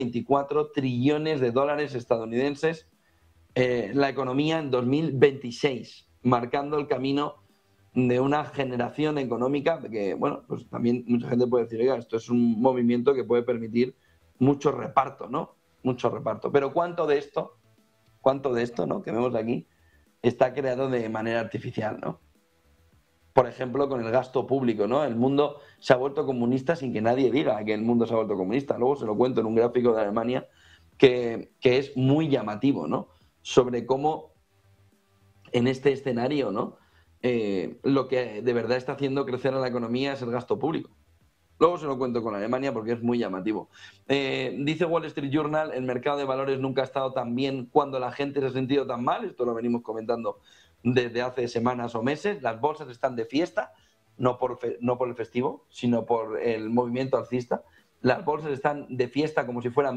24 trillones de dólares estadounidenses la economía en 2026, marcando el camino de una generación económica que, bueno, pues también mucha gente puede decir, oiga, esto es un movimiento que puede permitir mucho reparto, ¿no? Mucho reparto. Pero ¿cuánto de esto, ¿no?, que vemos aquí, está creado de manera artificial, ¿no? Por ejemplo, con el gasto público, ¿no? El mundo se ha vuelto comunista sin que nadie diga que el mundo se ha vuelto comunista. Luego se lo cuento en un gráfico de Alemania que es muy llamativo, ¿no? Sobre cómo en este escenario, ¿no?, lo que de verdad está haciendo crecer a la economía es el gasto público. Luego se lo cuento con Alemania porque es muy llamativo. Dice Wall Street Journal, el mercado de valores nunca ha estado tan bien cuando la gente se ha sentido tan mal. Esto lo venimos comentando desde hace semanas o meses. Las bolsas están de fiesta, no por el festivo, sino por el movimiento alcista. Las bolsas están de fiesta como si fueran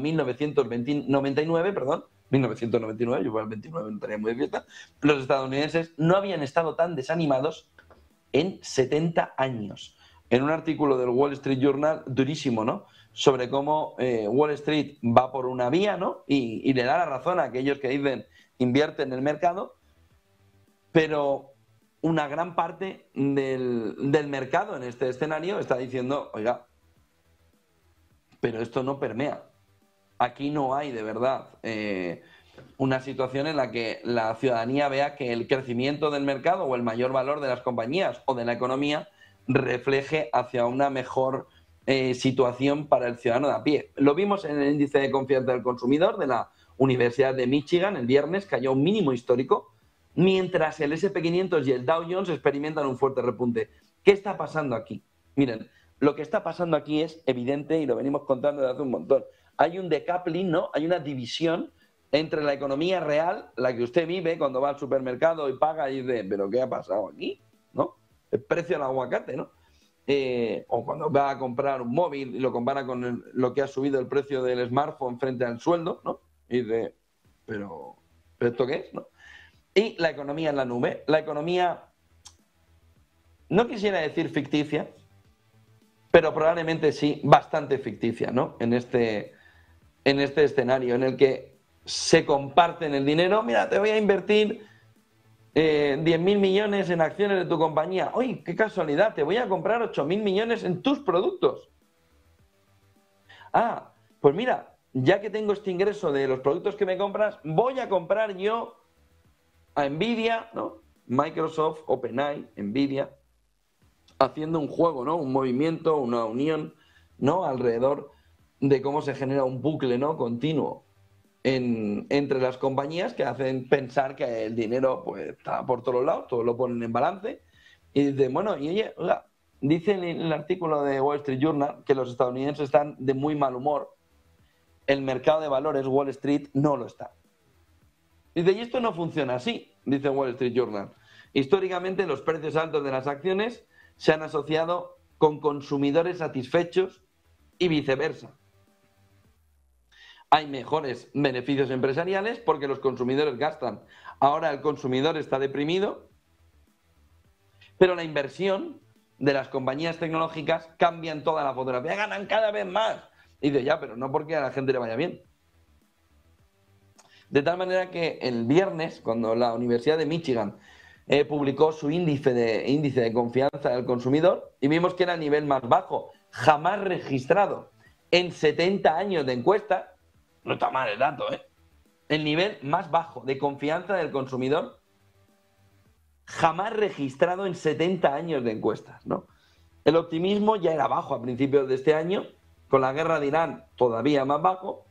1999, yo por el 29 no estaría muy de fiesta. Los estadounidenses no habían estado tan desanimados en 70 años. En un artículo del Wall Street Journal, durísimo, ¿no?, sobre cómo Wall Street va por una vía, ¿no?, y le da la razón a aquellos que dicen invierte en el mercado, pero una gran parte del mercado en este escenario está diciendo, oiga, pero esto no permea. Aquí no hay de verdad una situación en la que la ciudadanía vea que el crecimiento del mercado o el mayor valor de las compañías o de la economía refleje hacia una mejor situación para el ciudadano de a pie. Lo vimos en el índice de confianza del consumidor de la Universidad de Michigan el viernes, cayó un mínimo histórico, mientras el S&P 500 y el Dow Jones experimentan un fuerte repunte. ¿Qué está pasando aquí? Miren, lo que está pasando aquí es evidente y lo venimos contando desde hace un montón. Hay un decoupling, ¿no? Hay una división entre la economía real, la que usted vive cuando va al supermercado y paga y dice, ¿pero qué ha pasado aquí? ¿No? El precio del aguacate, ¿no? O cuando va a comprar un móvil y lo compara con lo que ha subido el precio del smartphone frente al sueldo, ¿no? Y dice, ¿pero esto qué es? ¿No? Y la economía en la nube. La economía, no quisiera decir ficticia, pero probablemente sí, bastante ficticia, ¿no? En este escenario en el que se comparten el dinero. Mira, te voy a invertir 10.000 millones en acciones de tu compañía. ¡Uy, qué casualidad! Te voy a comprar 8.000 millones en tus productos. Ah, pues mira, ya que tengo este ingreso de los productos que me compras, voy a comprar yo a Nvidia, ¿no? Microsoft, OpenAI, Nvidia, haciendo un juego, ¿no? Un movimiento, una unión, ¿no?, alrededor de cómo se genera un bucle, ¿no?, continuo entre las compañías que hacen pensar que el dinero pues está por todos lados, todos lo ponen en balance y dicen, bueno, y oye, dice en el artículo de Wall Street Journal que los estadounidenses están de muy mal humor, el mercado de valores, Wall Street, no lo está. Dice, y esto no funciona así, dice Wall Street Journal. Históricamente los precios altos de las acciones se han asociado con consumidores satisfechos y viceversa. Hay mejores beneficios empresariales porque los consumidores gastan. Ahora el consumidor está deprimido, pero la inversión de las compañías tecnológicas cambian toda la fotografía, ganan cada vez más. Y dice, ya, pero no porque a la gente le vaya bien. De tal manera que el viernes, cuando la Universidad de Michigan publicó su índice de confianza del consumidor, y vimos que era el nivel más bajo jamás registrado en 70 años de encuesta. No está mal el dato, ¿eh? El nivel más bajo de confianza del consumidor jamás registrado en 70 años de encuestas, ¿no? El optimismo ya era bajo a principios de este año, con la guerra de Irán todavía más bajo,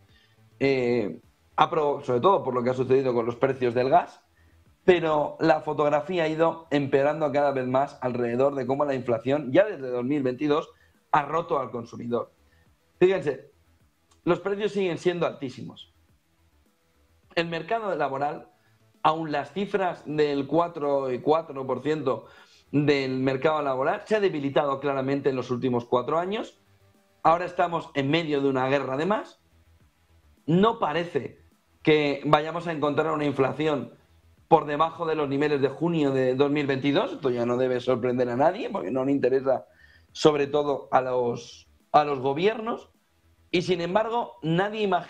sobre todo por lo que ha sucedido con los precios del gas, pero la fotografía ha ido empeorando cada vez más alrededor de cómo la inflación, ya desde 2022, ha roto al consumidor. Fíjense, los precios siguen siendo altísimos. El mercado laboral, aun las cifras del 4% del mercado laboral, se ha debilitado claramente en los últimos 4 años. Ahora estamos en medio de una guerra de más. No parece que vayamos a encontrar una inflación por debajo de los niveles de junio de 2022. Esto ya no debe sorprender a nadie porque no le interesa sobre todo a los gobiernos. Y sin embargo, nadie imagina